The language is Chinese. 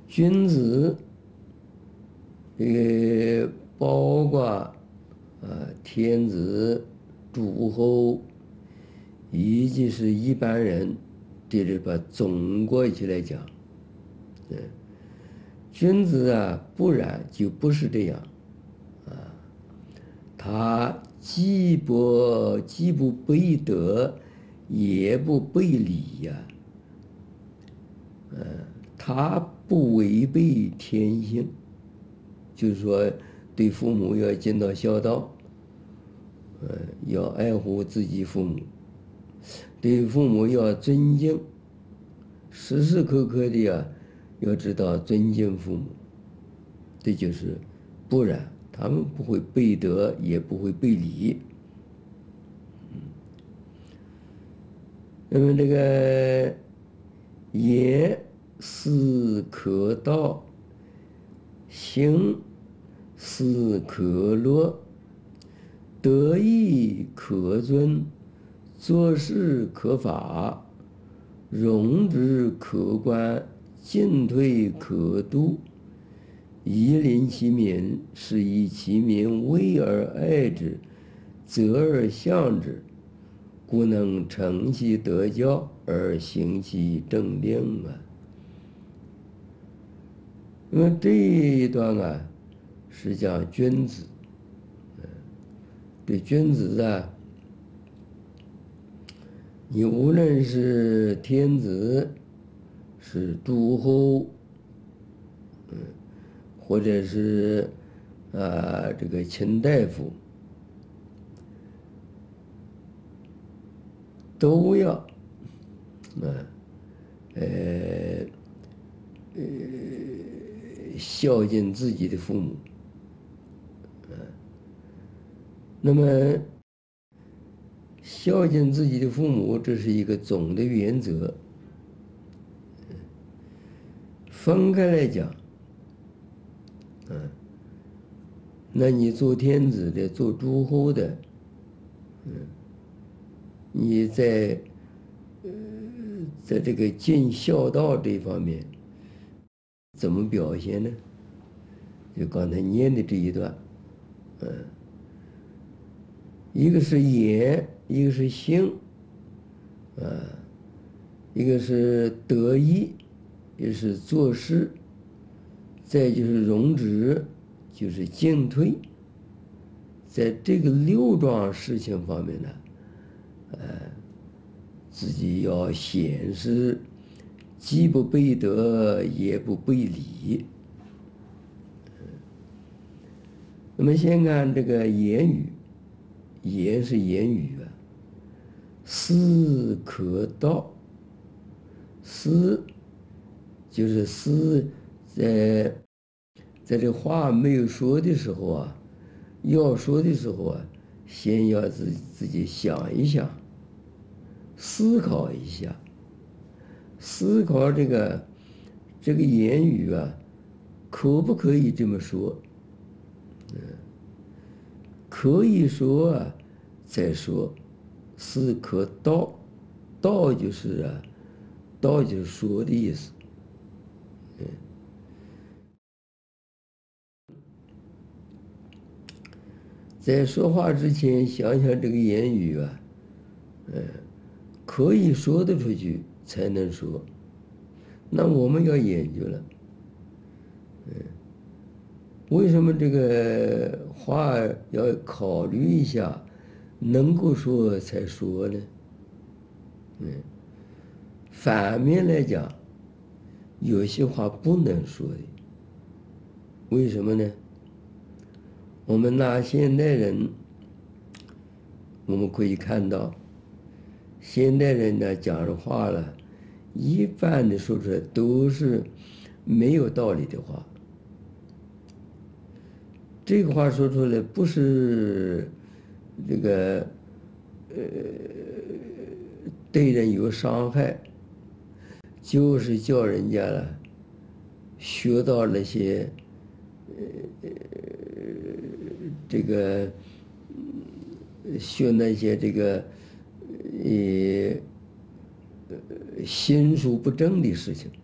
君子这个包括天子、诸侯，以及是一般人，这把总过去来讲，君子不然就不是这样，他既不背德，也不背礼呀，他不违背天性，就是说对父母要尽到孝道，要爱护自己父母，对父母要尊敬，时时刻刻的要知道尊敬父母，这就是不然，他们不会背德，也不会背礼。那么这个言思可道，行思可乐，得意可尊，做事可法，容之可观，进退可度。宜临其民，是以其民威而爱之，责而象之，故能成其德教而行其政令啊。那么这一段是讲君子，对君子你无论是天子，是诸侯，或者是这个卿大夫，都要孝敬自己的父母。那么孝敬自己的父母，这是一个总的原则。分开来讲，那你做天子的，做诸侯的，你在这个尽孝道这方面怎么表现呢？就刚才念的这一段，一个是言，一个是行，一个是得意，也是做事，再就是容止，就是进退，在这个6桩事情方面呢，自己要显示既不背德，也不背礼。那么先看这个言语，言是言语思可道，思就是思在这话没有说的时候要说的时候先要自己想一想，思考一下，思考这个言语可不可以这么说？可以说再说，思可道，道就是说的意思。在说话之前，想想这个言语可以说得出去才能说。那我们要研究了，为什么这个话要考虑一下，能够说才说呢？反面来讲，有些话不能说的，为什么呢？我们拿现代人，我们可以看到，现代人讲的话一般的说出来都是没有道理的话。这个话说出来不是这个对人有伤害，就是叫人家学到那些这个学那些这个心术不正的事情。